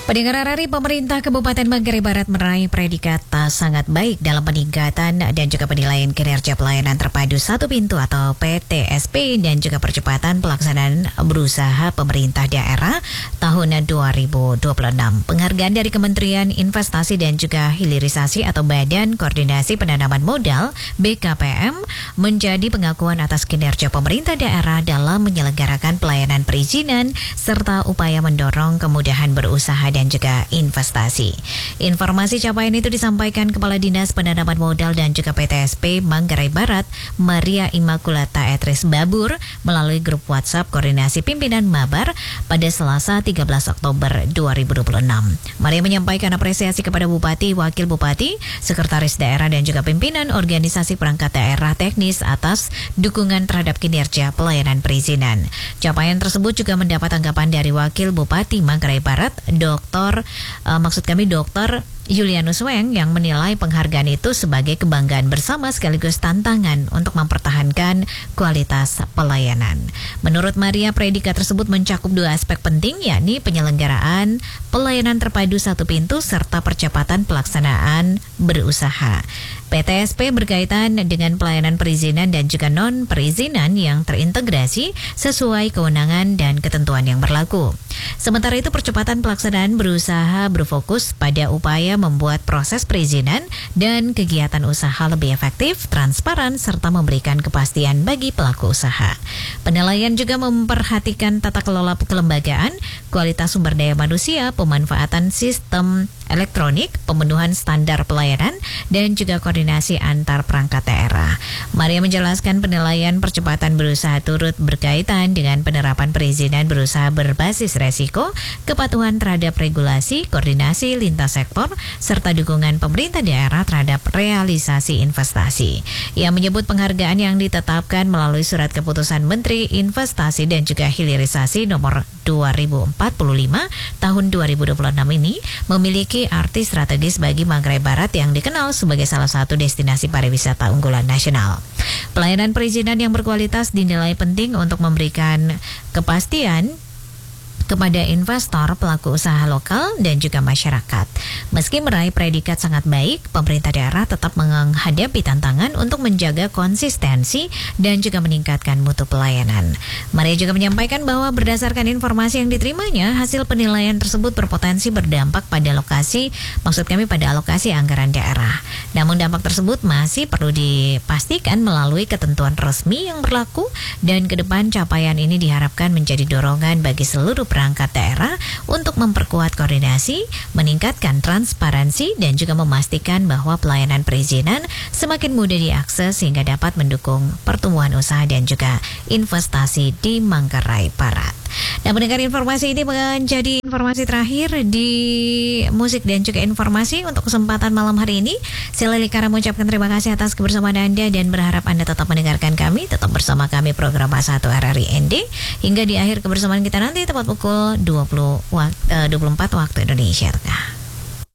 Pendengar RRI, pemerintah Kabupaten Manggarai Barat meraih predikat sangat baik dalam peningkatan dan juga penilaian kinerja pelayanan terpadu satu pintu atau PTSP dan juga percepatan pelaksanaan berusaha pemerintah daerah tahun 2026. Penghargaan dari Kementerian Investasi dan juga Hilirisasi atau Badan Koordinasi Penanaman Modal BKPM menjadi pengakuan atas kinerja pemerintah daerah dalam menyelenggarakan pelayanan perizinan serta upaya mendorong kemudahan berusaha dan juga investasi. Informasi capaian itu disampaikan Kepala Dinas Penanaman Modal dan juga PTSP Manggarai Barat, Maria Immaculata Etris Babur, melalui grup WhatsApp Koordinasi Pimpinan Mabar pada Selasa 13 Oktober 2026. Maria menyampaikan apresiasi kepada Bupati, Wakil Bupati, Sekretaris Daerah dan juga pimpinan organisasi perangkat daerah teknis atas dukungan terhadap kinerja pelayanan perizinan. Capaian tersebut juga mendapat tanggapan dari Wakil Bupati Manggarai Barat, Dr. Julianus Weng, yang menilai penghargaan itu sebagai kebanggaan bersama sekaligus tantangan untuk mempertahankan kualitas pelayanan. Menurut Maria, predikat tersebut mencakup dua aspek penting, yakni penyelenggaraan pelayanan terpadu satu pintu serta percepatan pelaksanaan berusaha. PTSP berkaitan dengan pelayanan perizinan dan juga non-perizinan yang terintegrasi sesuai kewenangan dan ketentuan yang berlaku. Sementara itu, percepatan pelaksanaan berusaha berfokus pada upaya membuat proses perizinan dan kegiatan usaha lebih efektif, transparan, serta memberikan kepastian bagi pelaku usaha. Penilaian juga memperhatikan tata kelola kelembagaan, kualitas sumber daya manusia, pemanfaatan sistem elektronik, pemenuhan standar pelayanan, dan juga koordinasi antar perangkat daerah. Maria menjelaskan penilaian percepatan berusaha turut berkaitan dengan penerapan perizinan berusaha berbasis resiko, kepatuhan terhadap regulasi, koordinasi lintas sektor, serta dukungan pemerintah daerah terhadap realisasi investasi. Ia menyebut penghargaan yang ditetapkan melalui Surat Keputusan Menteri Investasi dan juga Hilirisasi nomor 2045 tahun 2026 ini memiliki arti strategis bagi Manggarai Barat yang dikenal sebagai salah satu destinasi pariwisata unggulan nasional. Pelayanan perizinan yang berkualitas dinilai penting untuk memberikan kepastian kepada investor, pelaku usaha lokal, dan juga masyarakat. Meski meraih predikat sangat baik, pemerintah daerah tetap menghadapi tantangan untuk menjaga konsistensi dan juga meningkatkan mutu pelayanan. Maria juga menyampaikan bahwa berdasarkan informasi yang diterimanya, hasil penilaian tersebut berpotensi berdampak pada alokasi anggaran daerah. Namun dampak tersebut masih perlu dipastikan melalui ketentuan resmi yang berlaku, dan ke depan capaian ini diharapkan menjadi dorongan bagi seluruh perangkat daerah untuk memperkuat koordinasi, meningkatkan transparansi, dan juga memastikan bahwa pelayanan perizinan semakin mudah diakses sehingga dapat mendukung pertumbuhan usaha dan juga investasi di Manggarai Barat. Nah, mendengar informasi ini menjadi informasi terakhir di musik dan juga informasi untuk kesempatan malam hari ini. Saya Lili Kara mengucapkan terima kasih atas kebersamaan Anda dan berharap Anda tetap mendengarkan kami, tetap bersama kami program A1 RRI ND hingga di akhir kebersamaan kita nanti tepat pukul 24 waktu Indonesia Tengah.